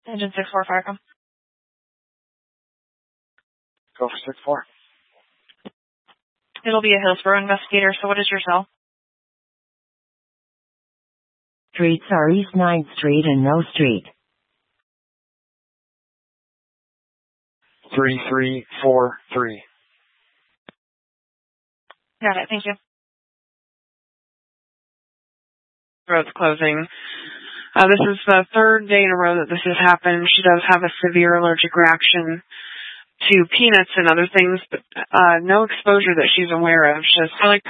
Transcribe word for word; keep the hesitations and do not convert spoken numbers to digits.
Engine six four fire com. Go for six four. It'll be a Hillsborough investigator, so what is your cell? Streets are East ninth Street and No Street. three three four three. Got it, thank you. Road's closing. Uh, this is the third day in a row that this has happened. She does have a severe allergic reaction to peanuts and other things, but uh, no exposure that she's aware of. She has celiac